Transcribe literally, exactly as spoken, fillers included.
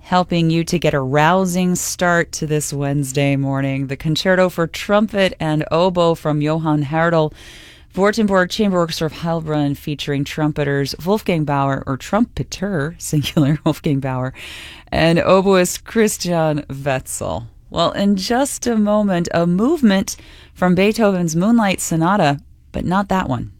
helping you to get a rousing start to this Wednesday morning. The Concerto for Trumpet and Oboe from Johann Herdel, Württemberg Chamber Orchestra of Heilbronn, featuring trumpeters Wolfgang Bauer, or trumpeter, singular, Wolfgang Bauer, and oboist Christian Wetzel. Well, in just a moment, a movement from Beethoven's Moonlight Sonata, but not that one.